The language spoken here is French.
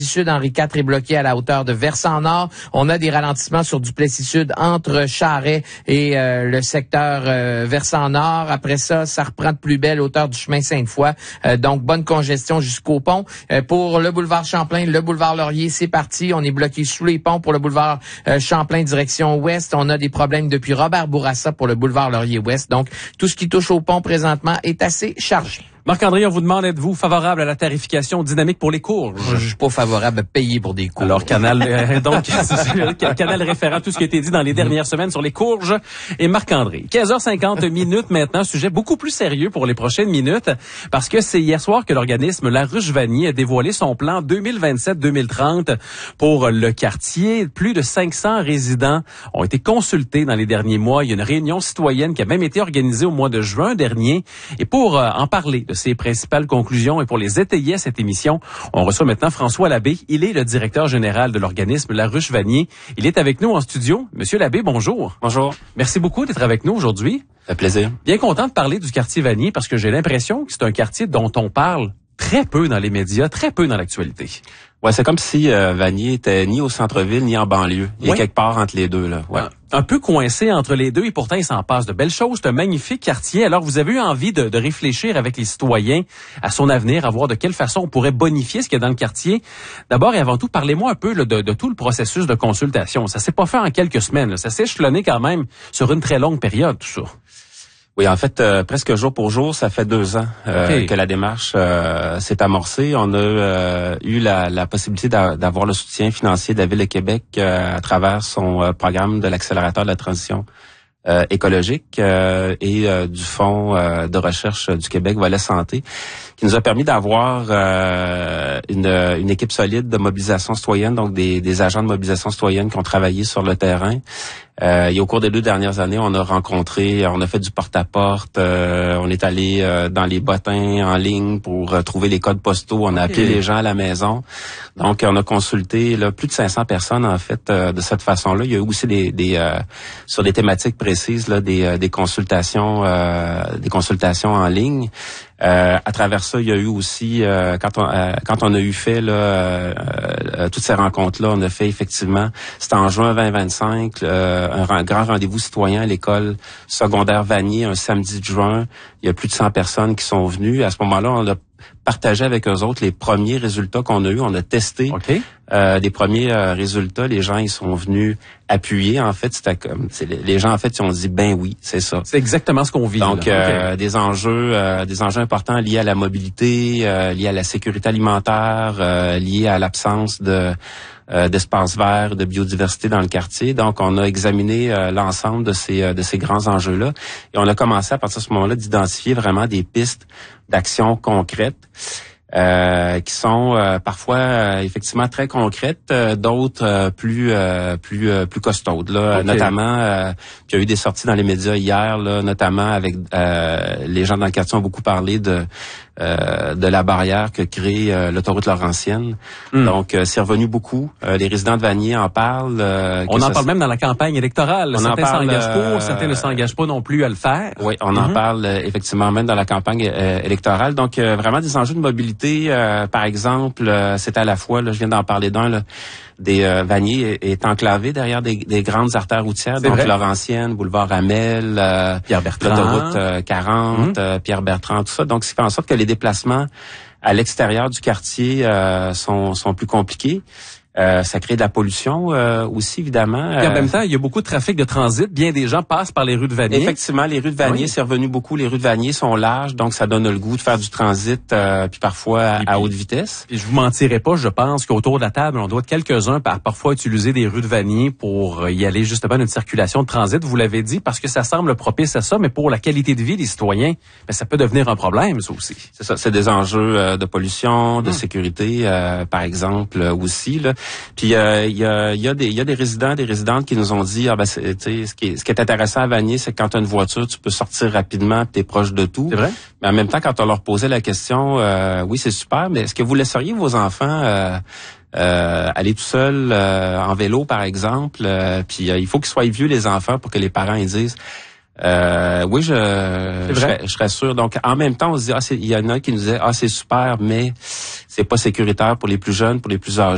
Sud, Henri IV est bloqué à la hauteur de Versant-Nord. On a des ralentissements sur Duplessis Sud entre Charest et le secteur Versant-Nord. Après ça, ça reprend de plus belle hauteur du chemin Sainte-Foy. Donc, bonne congestion jusqu'au pont. Pour le boulevard Champlain, le boulevard Laurier, c'est parti. On est bloqué sous les ponts pour le boulevard Champlain direction ouest. On a des problèmes depuis Robert Bourassa pour le boulevard Laurier-Ouest. Donc, tout ce qui touche au pont présentement est assez chargé. Marc-André, on vous demande, êtes-vous favorable à la tarification dynamique pour les courges? Je suis pas favorable à payer pour des courges. Alors, Canal, donc, Canal référent tout ce qui a été dit dans les dernières semaines sur les courges. Et Marc-André, 15h50 minutes maintenant, sujet beaucoup plus sérieux pour les prochaines minutes, parce que c'est hier soir que l'organisme La Ruche-Vanier a dévoilé son plan 2027-2030 pour le quartier. Plus de 500 résidents ont été consultés dans les derniers mois. Il y a une réunion citoyenne qui a même été organisée au mois de juin dernier. Et pour en parler de ses principales conclusions et pour les étayer à cette émission, on reçoit maintenant François Labbé. Il est le directeur général de l'organisme La Ruche-Vanier. Il est avec nous en studio. Monsieur Labbé, bonjour. Bonjour. Merci beaucoup d'être avec nous aujourd'hui. Ça fait plaisir. Bien content de parler du quartier Vanier parce que j'ai l'impression que c'est un quartier dont on parle très peu dans les médias, très peu dans l'actualité. Ouais, c'est comme si Vanier était ni au centre-ville ni en banlieue. Il est quelque part entre les deux, là. Ouais. Un peu coincé entre les deux et pourtant il s'en passe de belles choses. C'est un magnifique quartier. Alors vous avez eu envie de réfléchir avec les citoyens à son avenir, à voir de quelle façon on pourrait bonifier ce qu'il y a dans le quartier. D'abord et avant tout, parlez-moi un peu là, de tout le processus de consultation. Ça s'est pas fait en quelques semaines. Là. Ça s'est échelonné quand même sur une très longue période, tout ça. Oui, en fait, presque jour pour jour, ça fait 2 ans que la démarche s'est amorcée. On a eu la possibilité d'avoir le soutien financier de la Ville de Québec à travers son programme de l'accélérateur de la transition écologique et du Fonds de recherche du Québec, volet santé, qui nous a permis d'avoir une équipe solide de mobilisation citoyenne, donc des agents de mobilisation citoyenne qui ont travaillé sur le terrain. Et au cours des 2 dernières années, on a fait du porte-à-porte, on est allé dans les bottins en ligne pour trouver les codes postaux, on a appelé les gens à la maison. Donc, on a consulté là, plus de 500 personnes, en fait, de cette façon-là. Il y a eu aussi sur des thématiques précises, là, des consultations en ligne. À travers ça, il y a eu aussi, quand on a eu fait là, toutes ces rencontres-là, on a fait effectivement, c'était en juin 2025, un grand rendez-vous citoyen à l'école secondaire Vanier, un samedi de juin. Il y a plus de 100 personnes qui sont venues. À ce moment-là, on a partagé avec eux autres les premiers résultats qu'on a eus. On a testé des premiers résultats. Les gens, ils sont venus appuyer. En fait, les gens, en fait, ils ont dit, ben oui, c'est ça. C'est exactement ce qu'on vit. Donc, des enjeux importants liés à la mobilité, liés à la sécurité alimentaire, liés à l'absence d'espaces verts, de biodiversité dans le quartier. Donc, on a examiné l'ensemble de ces grands enjeux-là. Et on a commencé à partir de ce moment-là d'identifier vraiment des pistes d'action concrètes qui sont parfois effectivement très concrètes, d'autres plus costaudes. Là, notamment, il y a eu des sorties dans les médias hier, là, notamment avec les gens dans le quartier ont beaucoup parlé de la barrière que crée l'autoroute Laurentienne. Donc, c'est revenu beaucoup. Les résidents de Vanier en parlent. On en parle même dans la campagne électorale. Certains s'engagent pour, certains ne s'engagent pas non plus à le faire. Oui, on en parle effectivement même dans la campagne électorale. Donc, vraiment des enjeux de mobilité. Par exemple, c'est à la fois, là, je viens d'en parler d'un, là, Vanier est enclavé derrière des grandes artères routières, donc vrai. Laurentienne, boulevard Hamel, Pierre-Bertrand, l'autoroute 40, Pierre-Bertrand, tout ça. Donc, ce qui fait en sorte que les déplacements à l'extérieur du quartier sont plus compliqués. Ça crée de la pollution aussi, évidemment. Et en même temps, il y a beaucoup de trafic de transit. Bien des gens passent par les rues de Vanier. Effectivement, les rues de Vanier, c'est revenu beaucoup. Les rues de Vanier sont larges, donc ça donne le goût de faire du transit, puis parfois à haute vitesse. Et je vous mentirai pas, je pense qu'autour de la table, on doit être quelques-uns parfois utiliser des rues de Vanier pour y aller justement d'une circulation de transit. Vous l'avez dit, parce que ça semble propice à ça, mais pour la qualité de vie des citoyens, ça peut devenir un problème, ça aussi. C'est ça, c'est des enjeux de pollution, de sécurité, par exemple, aussi, là. Puis il y a des résidents, des résidentes qui nous ont dit ce qui est intéressant à Vanier, c'est que quand tu as une voiture, tu peux sortir rapidement, tu es proche de tout. C'est vrai? Mais en même temps, quand on leur posait la question, oui, c'est super, mais est-ce que vous laisseriez vos enfants aller tout seuls en vélo, par exemple, puis il faut qu'ils soient vieux les enfants pour que les parents ils disent oui, je serais sûr. Donc, en même temps, on se dit, il y en a qui nous disaient, c'est super, mais c'est pas sécuritaire pour les plus jeunes, pour les plus âgés.